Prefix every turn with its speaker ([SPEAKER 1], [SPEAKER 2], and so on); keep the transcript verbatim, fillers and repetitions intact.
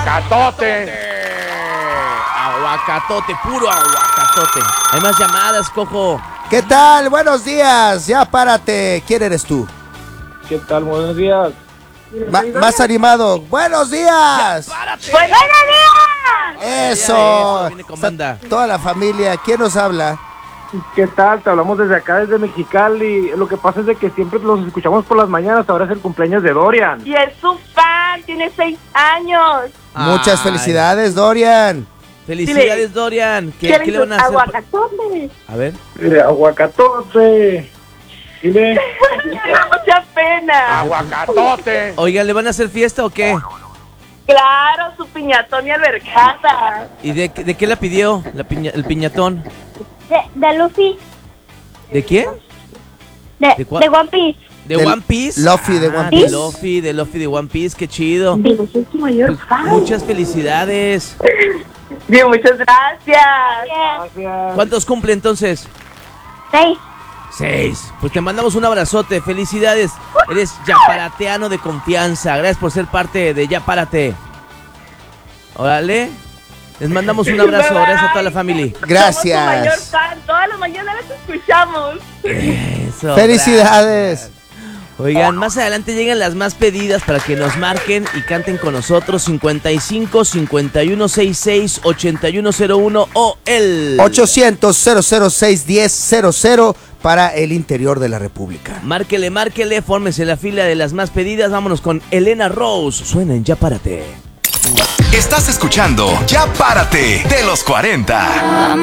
[SPEAKER 1] Aguacatote.
[SPEAKER 2] Aguacatote, puro aguacatote. Hay más llamadas, Cojo.
[SPEAKER 3] ¿Qué tal? Buenos días. Ya párate. ¿Quién eres tú?
[SPEAKER 1] ¿Qué tal? Buenos días.
[SPEAKER 3] Ma- más animado. ¡Buenos días!
[SPEAKER 4] ¡Buenos días!
[SPEAKER 3] Eso.
[SPEAKER 2] Eso, viene con banda.
[SPEAKER 3] Toda la familia. ¿Quién nos habla?
[SPEAKER 1] ¿Qué tal? Te hablamos desde acá, desde Mexicali. Lo que pasa es de que siempre los escuchamos por las mañanas. Ahora es el cumpleaños de Dorian.
[SPEAKER 4] Y es su fan, tiene seis años.
[SPEAKER 3] Muchas
[SPEAKER 2] Ay.
[SPEAKER 3] felicidades, Dorian.
[SPEAKER 2] Felicidades,
[SPEAKER 4] Dile.
[SPEAKER 2] Dorian. ¿Qué,
[SPEAKER 4] ¿Quieren
[SPEAKER 2] ¿qué le van a hacer?
[SPEAKER 4] aguacatote?
[SPEAKER 2] A ver.
[SPEAKER 1] Mire, aguacatote. Dile.
[SPEAKER 4] Me da mucha pena.
[SPEAKER 1] Aguacatote.
[SPEAKER 2] Oigan, ¿le van a hacer fiesta o qué?
[SPEAKER 4] Claro, su piñatón y albercata.
[SPEAKER 2] ¿Y de, qué- de qué la pidió la piña- el piñatón?
[SPEAKER 5] De, de Luffy,
[SPEAKER 2] ¿De quién?
[SPEAKER 5] de,
[SPEAKER 2] ¿De cuál?
[SPEAKER 5] de One Piece.
[SPEAKER 2] ¿De
[SPEAKER 3] Del
[SPEAKER 2] One Piece?
[SPEAKER 3] Luffy de One
[SPEAKER 2] Ah,
[SPEAKER 3] Piece.
[SPEAKER 2] De Luffy, de Luffy de One Piece, qué chido.
[SPEAKER 4] Digo, soy su mayor
[SPEAKER 2] Pues,
[SPEAKER 4] fan.
[SPEAKER 2] muchas felicidades.
[SPEAKER 4] Bien, muchas gracias.
[SPEAKER 1] Gracias.
[SPEAKER 2] ¿Cuántos cumple entonces?
[SPEAKER 5] Seis.
[SPEAKER 2] Seis. Pues te mandamos un abrazote. Felicidades. Eres yaparateano de confianza. Gracias por ser parte de Yapárate. Órale. Les mandamos un abrazo. Gracias a toda la familia.
[SPEAKER 3] Gracias.
[SPEAKER 4] Somos su mayor fan. Todas las mañanas las escuchamos.
[SPEAKER 2] Eso.
[SPEAKER 3] Felicidades.
[SPEAKER 2] Gracias. Oigan, más adelante llegan las más pedidas para que nos marquen y canten con nosotros. cincuenta y cinco, cincuenta y uno, sesenta y seis, ochenta y uno cero uno o el
[SPEAKER 3] ochocientos, cero cero seis, diez cero cero para el interior de la República.
[SPEAKER 2] Márquele, márquele, fórmese la fila de las más pedidas. Vámonos con Elena Rose. Suena en Ya Párate.
[SPEAKER 6] Estás escuchando Ya Párate de los cuarenta.